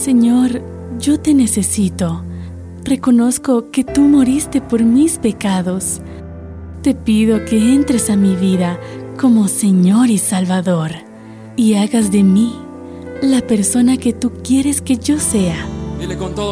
Señor, yo te necesito. Reconozco que tú moriste por mis pecados. Te pido que entres a mi vida como Señor y Salvador y hagas de mí la persona que tú quieres que yo sea. Dile con todo